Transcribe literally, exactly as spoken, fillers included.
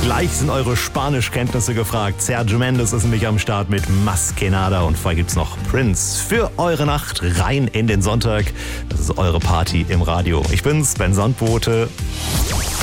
Gleich sind eure Spanischkenntnisse gefragt. Sergio Mendes ist nämlich am Start mit Más que nada. Und vorher gibt's noch Prince für eure Nacht rein in den Sonntag. Das ist eure Party im Radio. Ich bin's, Ben Sandbote.